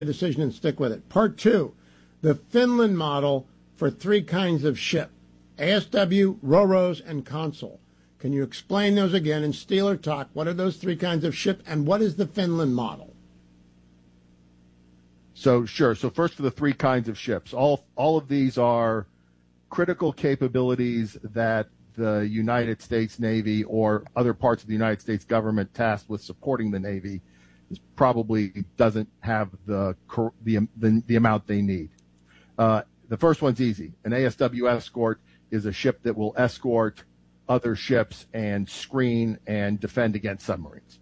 decision and stick with it. Part 2, the Finland model for 3 kinds of ship, ASW, RoRos, and Consul. Can you explain those again in Steeler talk? What are those 3 kinds of ship, and what is the Finland model? So, sure. So first for the 3 kinds of ships. All of these are critical capabilities that the United States Navy or other parts of the United States government tasked with supporting the Navy probably doesn't have the amount they need. The first one's easy. An ASW escort is a ship that will escort other ships and screen and defend against submarines.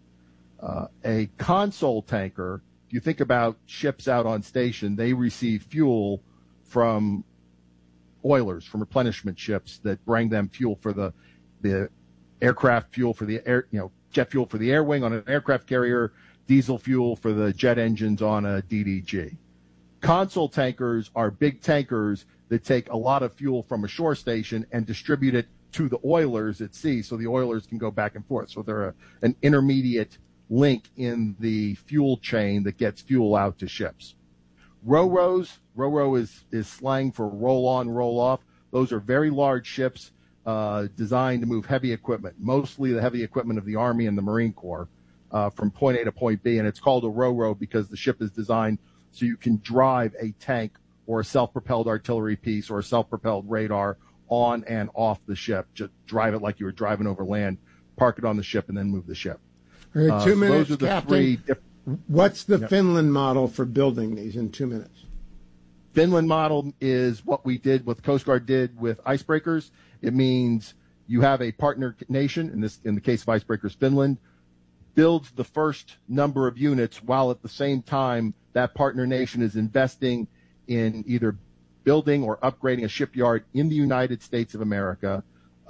A Consul tanker, if you think about ships out on station, they receive fuel from oilers, from replenishment ships that bring them fuel for the aircraft, fuel for the air, jet fuel for the air wing on an aircraft carrier, diesel fuel for the jet engines on a DDG. Consul tankers are big tankers that take a lot of fuel from a shore station and distribute it to the oilers at sea so the oilers can go back and forth. So they're an intermediate link in the fuel chain that gets fuel out to ships. RoRos, RoRo is slang for roll on, roll off. Those are very large ships designed to move heavy equipment, mostly the heavy equipment of the Army and the Marine Corps, from point A to point B. And it's called a RoRo because the ship is designed so you can drive a tank or a self-propelled artillery piece or a self-propelled radar on and off the ship. Just drive it like you were driving over land, park it on the ship, and then move the ship. All right, 2 minutes, those are the Captain. What's the Finland model for building these in 2 minutes? Finland model is what Coast Guard did with icebreakers. It means you have a partner nation, in the case of icebreakers, Finland, builds the first number of units while at the same time that partner nation is investing in either building or upgrading a shipyard in the United States of America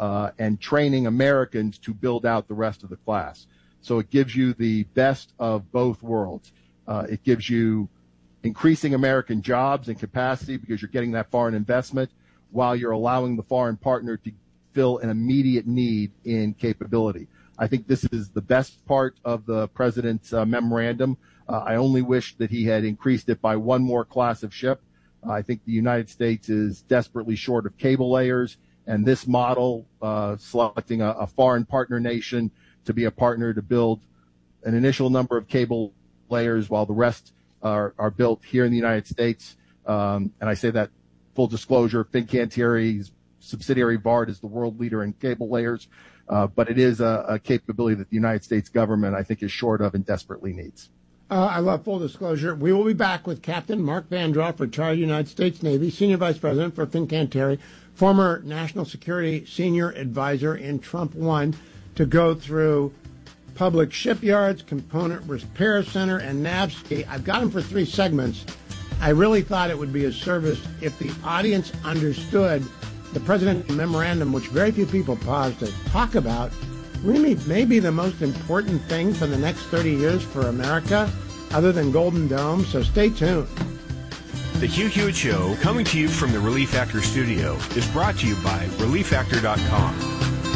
and training Americans to build out the rest of the class. So it gives you the best of both worlds. It gives you increasing American jobs and capacity because you're getting that foreign investment while you're allowing the foreign partner to fill an immediate need in capability. I think this is the best part of the president's memorandum. I only wish that he had increased it by 1 more class of ship. I think the United States is desperately short of cable layers, and this model, selecting a foreign partner nation to be a partner to build an initial number of cable layers while the rest are built here in the United States. And I say that full disclosure, Fincantieri's subsidiary VARD is the world leader in cable layers, but it is a capability that the United States government, I think, is short of and desperately needs. I love full disclosure. We will be back with Captain Mark Vandroff, retired United States Navy, Senior Vice President for Fincantieri, former National Security Senior Advisor in Trump 1, to go through public shipyards, component repair center, and NAVSEA. I've got them for 3 segments. I really thought it would be a service if the audience understood the president's memorandum, which very few people paused to talk about, really maybe the most important thing for the next 30 years for America, other than Golden Dome. So stay tuned. The Hugh Hewitt Show, coming to you from the Relief Factor studio, is brought to you by ReliefFactor.com.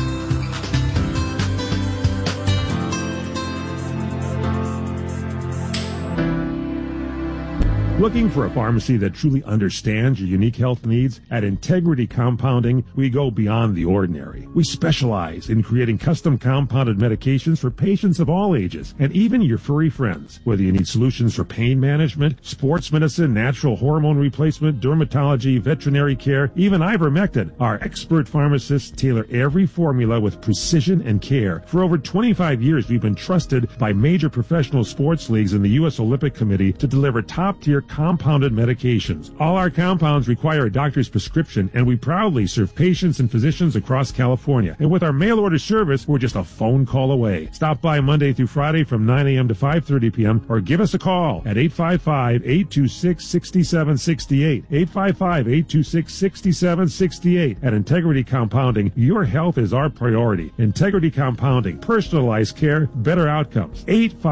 Looking for a pharmacy that truly understands your unique health needs? At Integrity Compounding, we go beyond the ordinary. We specialize in creating custom compounded medications for patients of all ages, and even your furry friends. Whether you need solutions for pain management, sports medicine, natural hormone replacement, dermatology, veterinary care, even ivermectin, our expert pharmacists tailor every formula with precision and care. For over 25 years, we've been trusted by major professional sports leagues and the U.S. Olympic Committee to deliver top-tier compounded medications. All our compounds require a doctor's prescription, and we proudly serve patients and physicians across California. And with our mail-order service, we're just a phone call away. Stop by Monday through Friday from 9 a.m. to 5:30 p.m. or give us a call at 855-826-6768. 855-826-6768. At Integrity Compounding, your health is our priority. Integrity Compounding, personalized care, better outcomes.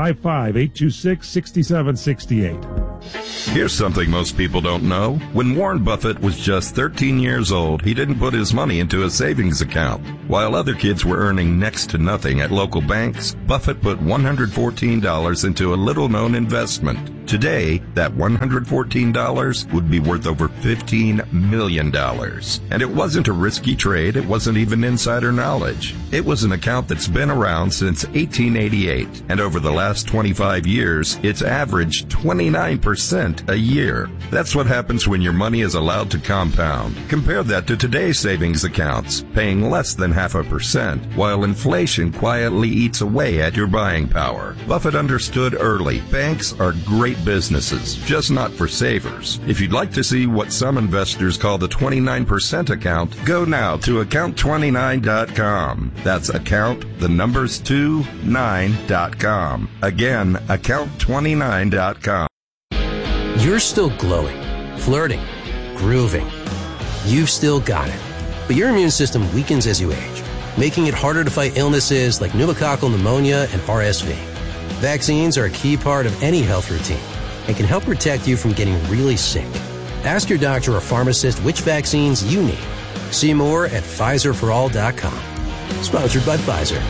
855-826-6768. Here's something most people don't know. When Warren Buffett was just 13 years old, he didn't put his money into a savings account. While other kids were earning next to nothing at local banks, Buffett put $114 into a little-known investment, Today, that $114 would be worth over $15 million. And it wasn't a risky trade. It wasn't even insider knowledge. It was an account that's been around since 1888. And over the last 25 years, it's averaged 29% a year. That's what happens when your money is allowed to compound. Compare that to today's savings accounts, paying less than 0.5%, while inflation quietly eats away at your buying power. Buffett understood early. Banks are great businesses, just not for savers. If you'd like to see what some investors call the 29% account, go now to account29.com. That's account, the numbers 29.com. Again, account29.com. You're still glowing, flirting, grooving. You've still got it. But your immune system weakens as you age, making it harder to fight illnesses like pneumococcal pneumonia and RSV. Vaccines are a key part of any health routine and can help protect you from getting really sick. Ask your doctor or pharmacist which vaccines you need. See more at PfizerForAll.com. Sponsored by Pfizer.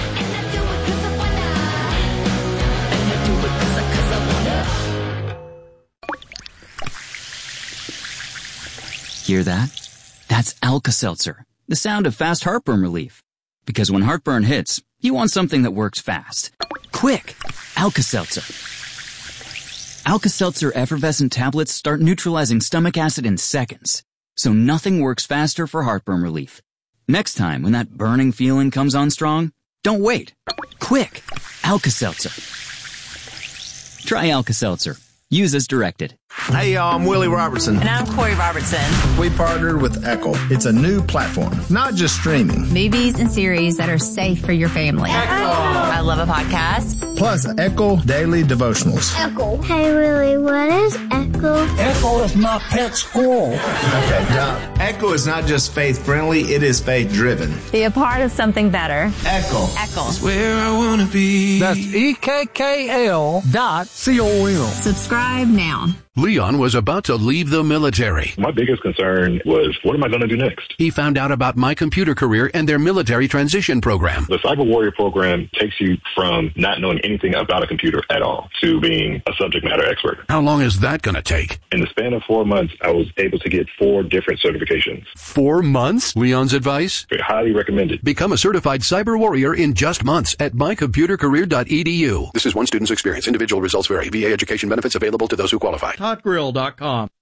Hear that? That's Alka-Seltzer, the sound of fast heartburn relief. Because when heartburn hits, you want something that works fast. Quick! Alka-Seltzer. Alka-Seltzer effervescent tablets start neutralizing stomach acid in seconds. So nothing works faster for heartburn relief. Next time when that burning feeling comes on strong, don't wait. Quick! Alka-Seltzer. Try Alka-Seltzer. Use as directed. Hey, y'all, I'm Willie Robertson. And I'm Corey Robertson. We partnered with Echo. It's a new platform, not just streaming. Movies and series that are safe for your family. Echo! I love a podcast. Plus, Echo Daily Devotionals. Echo. Hey, Willie, what is Echo? Echo is my pet squirrel. Okay, Doc. Echo is not just faith-friendly, it is faith-driven. Be a part of something better. Echo. Echo. It's where I want to be. That's EKKL.com. Subscribe now. Leon was about to leave the military. My biggest concern was, what am I going to do next? He found out about My Computer Career and their military transition program. The Cyber Warrior program takes you from not knowing anything about a computer at all to being a subject matter expert. How long is that going to take? In the span of 4 months, I was able to get 4 different certifications. 4 months? Leon's advice? Highly recommended. Become a certified cyber warrior in just months at mycomputercareer.edu. This is one student's experience. Individual results vary. VA education benefits available to those who qualify. HotGrill.com.